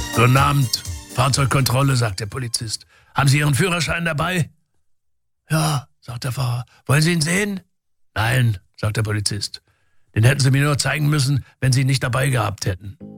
Guten Abend, Fahrzeugkontrolle, sagt der Polizist. Haben Sie Ihren Führerschein dabei? Ja, sagt der Fahrer. Wollen Sie ihn sehen? Nein, sagt der Polizist. Den hätten Sie mir nur zeigen müssen, wenn Sie ihn nicht dabei gehabt hätten.